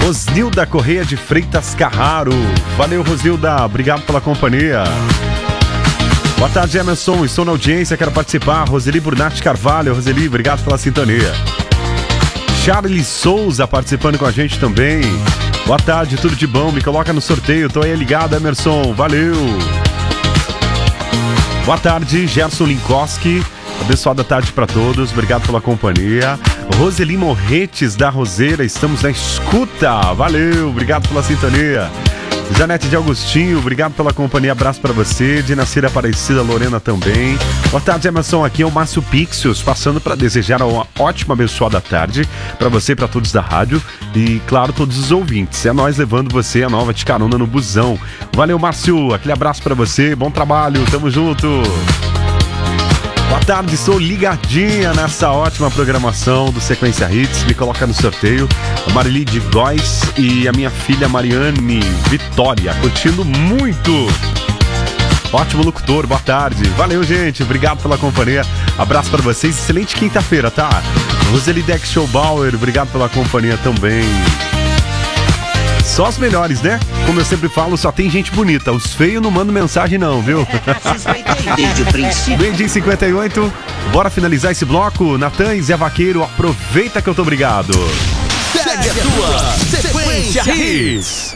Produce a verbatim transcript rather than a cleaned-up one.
Rosnilda Correia de Freitas Carraro. Valeu, Rosnilda. Obrigado pela companhia. Boa tarde, Emerson. Estou na audiência, quero participar. Roseli Burnatti Carvalho. Roseli, obrigado pela sintonia. Charles Souza participando com a gente também. Boa tarde, tudo de bom? Me coloca no sorteio. Tô aí ligado, Emerson. Valeu. Boa tarde, Gerson Linkoski. Abençoada tarde para todos, obrigado pela companhia. Roseli Morretes da Roseira, estamos na escuta, valeu, obrigado pela sintonia. Janete de Agostinho, obrigado pela companhia, abraço para você. Dinacira Aparecida, Lorena também. Boa tarde, Emerson, aqui é o Márcio Pixios, passando para desejar uma ótima, abençoada tarde para você e para todos da rádio e, claro, todos os ouvintes. É nós levando você a nova de carona no busão. Valeu, Márcio, aquele abraço para você, bom trabalho, tamo junto. Boa tarde, estou ligadinha nessa ótima programação do Sequência Hits. Me coloca no sorteio. A Marili de Góes e a minha filha Mariane Vitória, curtindo muito. Ótimo locutor, boa tarde. Valeu, gente, obrigado pela companhia. Abraço para vocês, excelente quinta-feira, tá? Roseli Deck Showbauer, obrigado pela companhia também. Só os melhores, né? Como eu sempre falo, só tem gente bonita. Os feios não mandam mensagem não, viu? Desde o princípio. Meio-dia e cinquenta e oito. Bora finalizar esse bloco. Natan e Zé Vaqueiro, aproveita que eu tô obrigado. Segue a tua Sequência Hits.